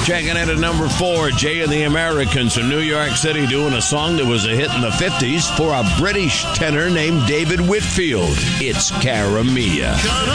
Checking in at number 4, Jay and the Americans from New York City doing a song that was a hit in the 50s for a British tenor named David Whitfield. It's Cara Mia.